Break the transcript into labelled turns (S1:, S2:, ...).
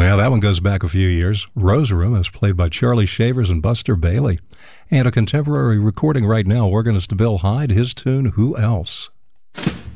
S1: Yeah, that one goes back a few years. Rose Room is played by Charlie Shavers and Buster Bailey. And a contemporary recording right now, organist Bill Hyde, his tune, Who Else?